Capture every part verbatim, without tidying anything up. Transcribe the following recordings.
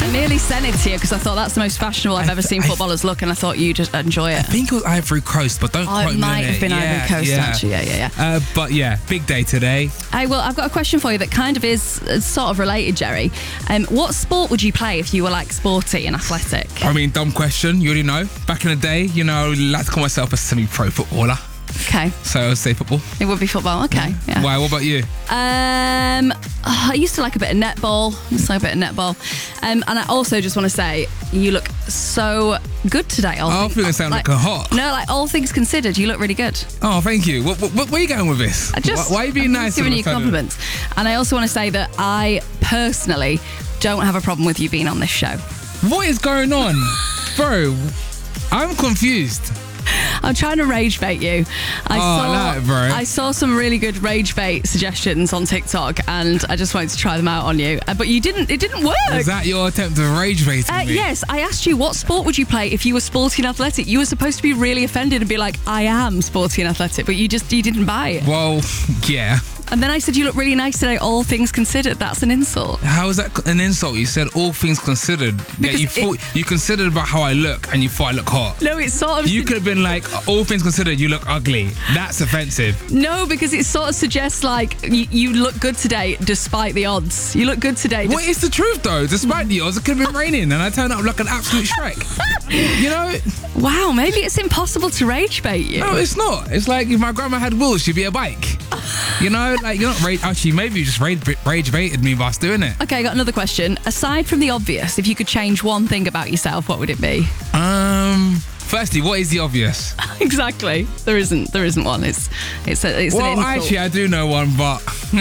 I nearly sent it to you because I thought that's the most fashionable I've ever seen I- footballers look, and I thought you'd enjoy it. I think it was Ivory Coast, but don't Oh, quote it me might on have it. been yeah, Ivory Coast, yeah. actually. Yeah, yeah, yeah. Uh, but yeah, big day today. Hey, well, I've got a question for you that kind of is uh, sort of related, Jerry. Um, what sport would you play if you were like sporty and athletic? I mean, dumb question. You already know. Back in the day, you know, I like to call myself a semi-pro footballer. Okay, So I would say football. it would be football. Okay, yeah. Why? What about you? Um, oh, I used to like a bit of netball. I used to like a bit of netball. Um, and I also just want to say, you look so good today. All Oh, I things- feel it sound like a hot. No, like all things considered, you look really good. Oh, thank you. What, what, where are you going with this? I just, why, why are you being I'm nice? just giving all you of a sudden? compliments. And I also want to say that I personally don't have a problem with you being on this show. What is going on? Bro, I'm confused. I'm trying to rage bait you. I Oh, saw, I like it, bro. I saw some really good rage bait suggestions on TikTok, and I just wanted to try them out on you. Uh, But you didn't. It didn't work. Is that your attempt to rage bait Uh, me? yes, I asked you what sport would you play if you were sporty and athletic. You were supposed to be really offended and be like, "I am sporty and athletic," but you just you didn't buy it. Well, yeah. And then I said, "You look really nice today, all things considered." That's an insult. How is that an insult? You said all things considered. Yeah, Because you it- thought you considered about how I look, and you thought I look hot. No, it's sort of You could have been like, all things considered, you look ugly. That's offensive. no, because it sort of suggests like you, you look good today despite the odds. You look good today. What is the truth though? Despite the odds, it could have been raining, and I turned up like an absolute Shrek. You know? Wow, maybe it's impossible to rage bait you. No, it's not. It's like if my grandma had wheels, she'd be a bike. You know, like you're not rage. Actually, maybe you just rage, rage baited me by us doing it. Okay, I got another question. Aside from the obvious, if you could change one thing about yourself, what would it be? Um. Firstly, what is the obvious? Exactly. There isn't. There isn't one. It's it's a, it's an Well, insult. actually, I do know one, but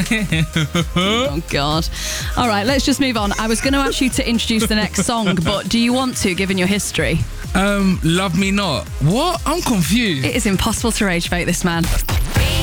Oh God. All right, let's just move on. I was going to ask you to introduce the next song, but do you want to, given your history? um, love me not. What? I'm confused. It is impossible to rage bait this man.